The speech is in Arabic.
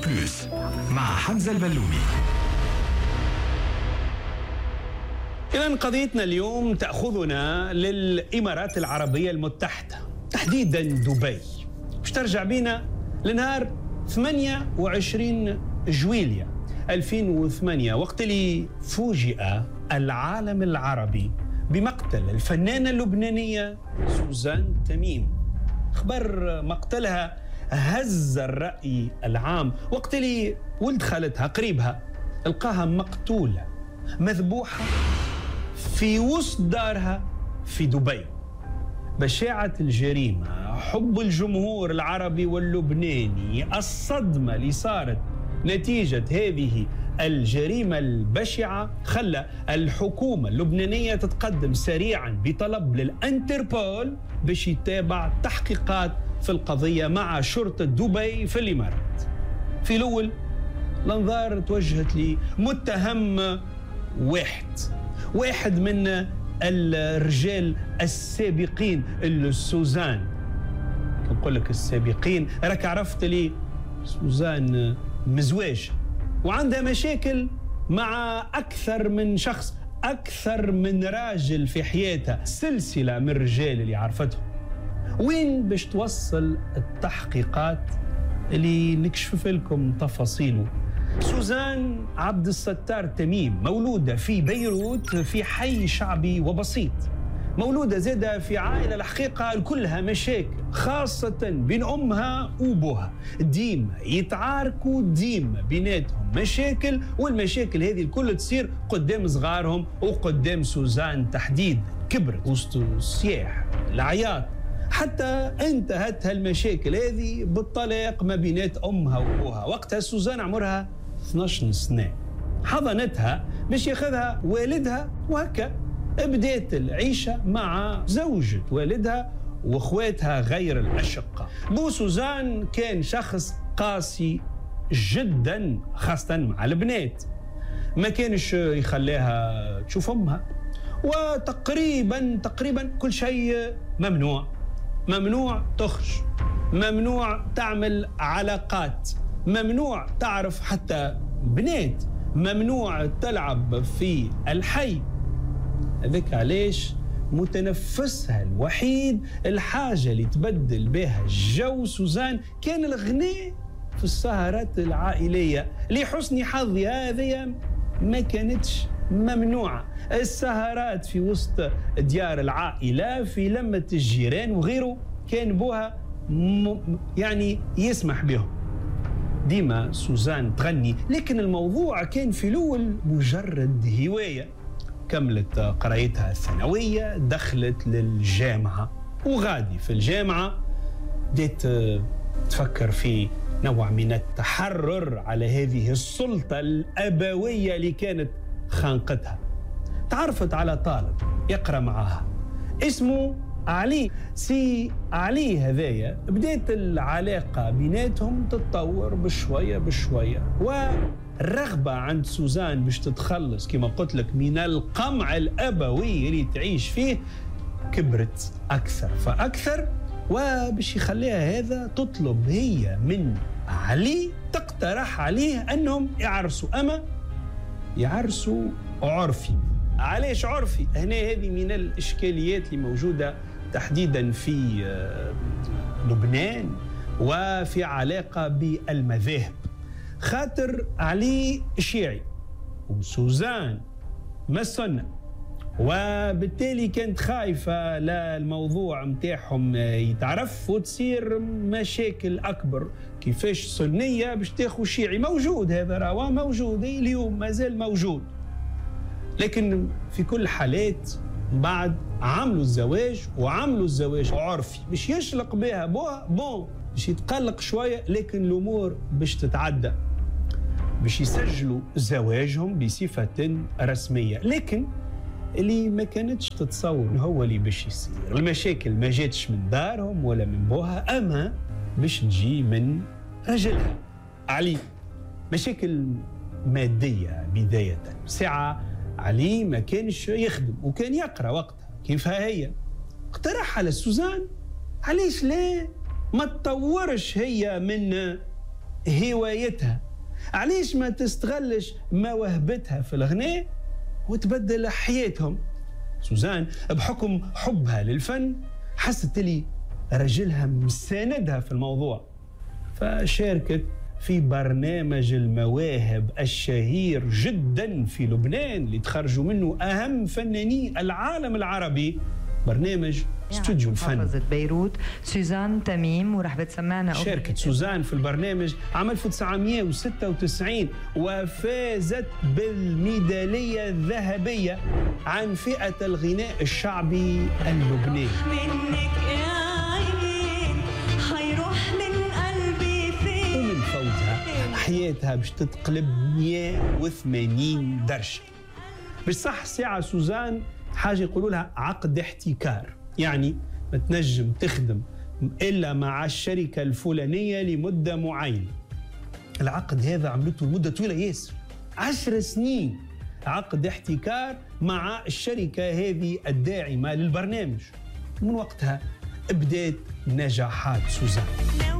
بلوس مع حمزة البلومي. إذن قضيتنا اليوم تأخذنا للإمارات العربية المتحدة، تحديدا دبي. باش ترجع بينا لنهار 28 جويلية 2008، وقت اللي فوجئ العالم العربي بمقتل الفنانة اللبنانية سوزان تميم. خبر مقتلها هز الرأي العام، وقت اللي ولد خالتها قريبها لقاها مقتولة مذبوحة في وسط دارها في دبي. بشاعة الجريمة، حب الجمهور العربي واللبناني، الصدمة اللي صارت نتيجة هذه الجريمة البشعة خلى الحكومة اللبنانية تتقدم سريعا بطلب للانتربول باش يتابع تحقيقات في القضية مع شرطة دبي في الإمارات. في الأول الأنظار توجهت لمتهم واحد من الرجال السابقين اللي سوزان. نقول لك السابقين، راك عرفت لي سوزان مزواج وعندها مشاكل مع أكثر من شخص، أكثر من راجل في حياتها، سلسلة من الرجال اللي عرفتهم. وين باش توصل التحقيقات اللي نكشف لكم تفاصيله؟ سوزان عبد الستار تميم مولودة في بيروت في حي شعبي وبسيط، مولودة زادة في عائلة الحقيقة كلها مشاكل، خاصة بين أمها وأبوها، ديما يتعاركوا، ديما بيناتهم مشاكل، والمشاكل هذه الكل تصير قدام صغارهم وقدام سوزان تحديدا. كبرت وسط الصياح العياط، حتى انتهت هالمشاكل هذه بالطلاق ما بينات أمها وأبوها. وقتها سوزان عمرها 12 سنة، حضنتها باش ياخذها والدها، وهكا بدات العيشة مع زوجة والدها واخواتها غير الأشقة. بو سوزان كان شخص قاسي جدا، خاصة مع البنات، ما كانش يخليها تشوف أمها، وتقريبا كل شيء ممنوع تخرج، ممنوع تعمل علاقات، ممنوع تعرف حتى بنات، ممنوع تلعب في الحي. هذاك علاش متنفسها الوحيد، الحاجة اللي تبدل بها جو سوزان، كان الغناء في السهرات العائلية. لحسن حظها هذه ما كانتش ممنوعة، السهرات في وسط ديار العائلة في لمة الجيران وغيره كان بوها يعني يسمح بهم. ديما سوزان تغني، لكن الموضوع كان في الأول مجرد هواية. كملت قرايتها الثانوية، دخلت للجامعة، وغادي في الجامعة بدأت تفكر في نوع من التحرر على هذه السلطة الأبوية اللي كانت خانقتها. تعرفت على طالب يقرأ معها اسمه علي. سي علي هذايا بدأت العلاقة بيناتهم تتطور بشوية، والرغبة عند سوزان باش تتخلص كما قلت لك من القمع الأبوي اللي تعيش فيه كبرت أكثر فأكثر، وباش يخليها هذا تطلب هي من علي، تقترح عليه أنهم يعرسوا عرفي. علاش عرفي؟ هنا هذه من الإشكاليات اللي موجودة تحديدا في لبنان وفي علاقة بالمذاهب. خاطر علي شيعي وسوزان ما السنة، وبالتالي كانت خايفة لا الموضوع متاعهم يتعرف وتصير مشاكل أكبر. كيفاش سنية باش تاخو شيعي؟ موجود هذا، روا موجود اليوم، ما زال موجود. لكن في كل حالات بعد عملوا الزواج عرفي باش يشلق بها بون باش يتقلق شوية، لكن الأمور باش تتعدى، باش يسجلوا زواجهم بصفة رسمية. لكن اللي ما كانتش تتصور هو اللي باش يصير، المشاكل ما جاتش من دارهم ولا من بوها، أما باش تجي من رجلها علي. مشاكل مادية بداية. ساعة علي ما كانش يخدم وكان يقرأ وقتها كيفها هي. اقترح على سوزان علاش لا ما تطورش هي من هوايتها، علاش ما تستغلش موهبتها في الغناء وتبدل حياتهم. سوزان بحكم حبها للفن حست لي رجلها مساندها في الموضوع، فشاركت في برنامج المواهب الشهير جدا في لبنان اللي تخرجوا منه أهم فناني العالم العربي، برنامج استوديو الفن. محافظة بيروت سوزان تميم، ورح بتسمعنا شاركت سوزان في البرنامج عام 1996 وفازت بالميدالية الذهبية عن فئة الغناء الشعبي اللبناني. منك يا عين حيروح من قلبي فين، ومن فوزها حياتها باش تتقلب 180 درجة. بصح ساعة سوزان حاجة يقولوا لها عقد احتكار، يعني ما تنجم تخدم إلا مع الشركة الفلانية لمدة معينة. العقد هذا عملته لمدة طويلة ياسر، 10 سنين عقد احتكار مع الشركة هذه الداعمة للبرنامج. من وقتها بدأت نجاحات سوزان.